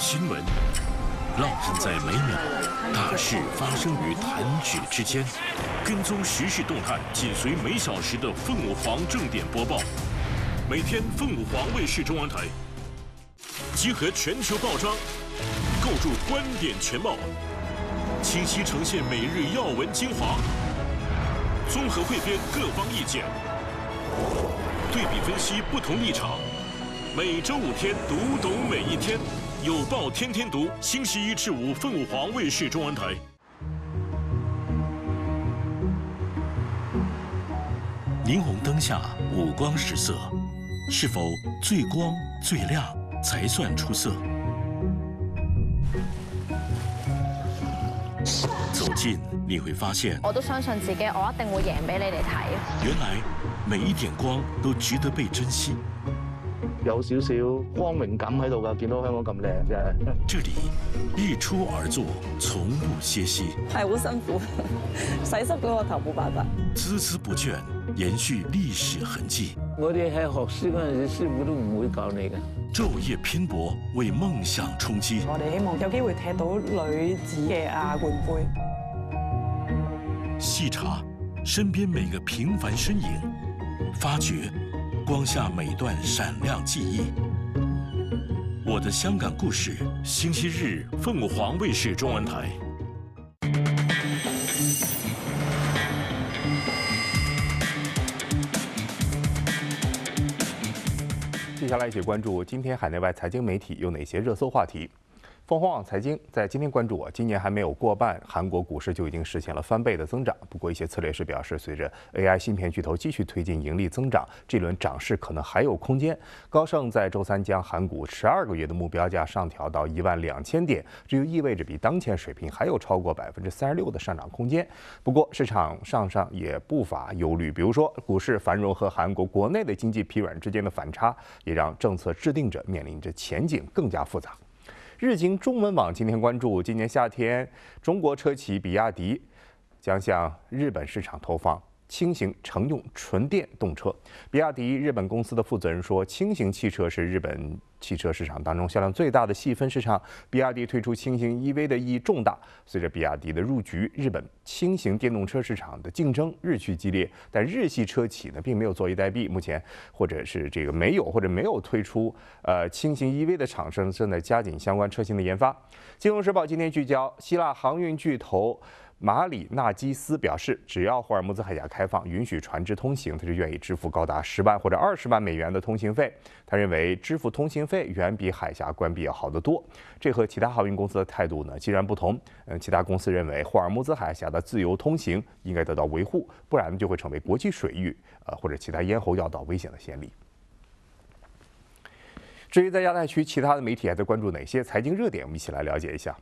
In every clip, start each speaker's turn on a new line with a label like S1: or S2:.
S1: 新闻，烙印在每秒，大事发生于弹指之间。跟踪时事动态，紧随每小时的凤舞凰正点播报。每天凤舞凰卫视中文台，集合全球报章，构筑观点全貌，清晰呈现每日要闻精华，综合汇编各方意见，对比分析不同立场。每周5天，读懂每一天。有报天天读，星期1至5，凤舞凰卫视中文台。霓虹灯下五光十色，是否最光最亮才算出色？走近你会发现，
S2: 我都相信自己，我一定會贏俾你哋睇。
S1: 原來每一點光都值得被珍惜。
S3: 有少少光榮感喺度㗎，見到香港咁靚真係。
S1: 這裡日出而作，從不歇息。
S4: 係好辛苦，洗濕咗個頭冇辦法。
S1: 孜孜不倦，延續歷史痕跡。
S5: 我哋喺學師嗰陣時，師傅都唔會教你㗎。
S1: 晝夜拼搏，為夢想衝擊。
S4: 我哋希望有機會踢到女子嘅亞冠杯。
S1: 細查身邊每個平凡身影，發掘光下每段閃亮記憶。我的香港故事，星期日鳳舞凰衛視中文台。
S6: 接下来一起关注今天海内外财经媒体有哪些热搜话题。凤凰网财经在今天关注今年还没有过半，韩国股市就已经实现了翻倍的增长。不过，一些策略师表示，随着 AI 芯片巨头继续推进盈利增长，这轮涨势可能还有空间。高盛在周三将韩股12个月的目标价上调到12000点，这就意味着比当前水平还有超过36%的上涨空间。不过，市场上也不乏忧虑，比如说股市繁荣和韩国国内的经济疲软之间的反差，也让政策制定者面临着前景更加复杂。日经中文网今天关注，今年夏天，中国车企比亚迪将向日本市场投放轻型乘用纯电动车。比亚迪日本公司的负责人说，轻型汽车是日本汽车市场当中销量最大的细分市场。比亚迪推出轻型 EV 的意义重大。随着比亚迪的入局，日本轻型电动车市场的竞争日趋激烈，但日系车企呢并没有坐以待毙，目前或者是没有推出轻型 EV 的厂商正在加紧相关车型的研发。金融时报今天聚焦，希腊航运巨头马里纳基斯表示，只要霍尔木兹海峡开放，允许船只通行，他就愿意支付高达10万或者20万美元的通行费。他认为支付通行费远比海峡关闭要好得多。这和其他航运公司的态度呢截然不同。其他公司认为霍尔木兹海峡的自由通行应该得到维护，不然就会成为国际水域或者其他咽喉要道危险的先例。至于在亚太区，其他的媒体还在关注哪些财经热点？我们一起来了解一下。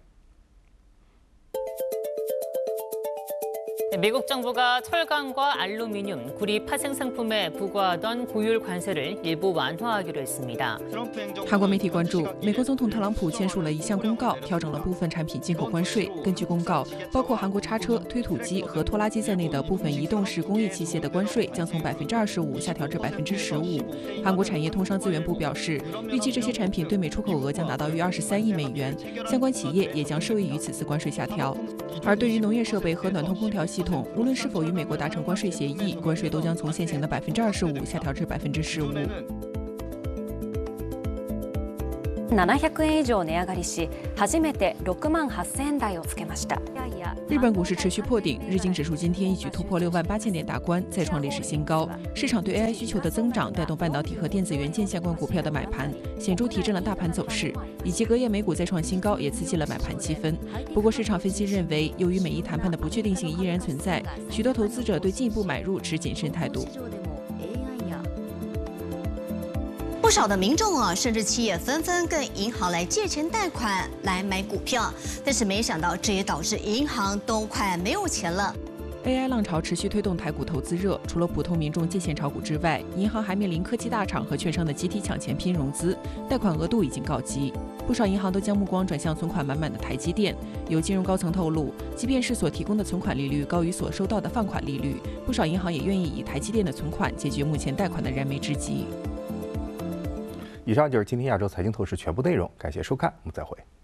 S7: 미국 정부가 철강과 알루미늄, 구리 파생 상품에 부과하던 고율 관세를 일부 완화하기로 했습니다.
S8: 韩国媒体关注，美国总统特朗普签署了一项公告，调整了部分产品进口关税。根据公告，包括韩国叉车、推土机和拖拉机在内的部分移动式工业器械的关税将从25%下调至15%。韩国产业通商资源部表示，预计这些产品对美出口额将达到约23亿美元，相关企业也将受益于此次关税下调。而对于农业设备和暖通空调系统，无论是否与美国达成关税协议，关税都将从现行的25%下调至15%。
S2: 700円以上値上がりし、初めて6万8000円台をつけました。
S8: 日本股市持续破顶，日经指数今天一举突破68000点大关，再创历史新高。市场对 AI 需求的增长，带动半导体和电子元件相关股票的买盘，显著提振了大盘走势。以及隔夜美股再创新高，也刺激了买盘气氛。不过，市场分析认为，由于美伊谈判的不确定性依然存在，许多投资者对进一步买入持谨慎态度。
S9: 不少的民众甚至企业纷纷跟银行来借钱贷款来买股票，但是没想到这也导致银行都快没有钱了。
S8: AI 浪潮持续推动台股投资热，除了普通民众借钱炒股之外，银行还面临科技大厂和券商的集体抢钱拼融资，贷款额度已经告急。不少银行都将目光转向存款满满的台积电。有金融高层透露，即便是所提供的存款利率高于所收到的放款利率，不少银行也愿意以台积电的存款解决目前贷款的燃眉之急。
S6: 以上就是今天亚洲财经透视全部内容，感谢收看，我们再会。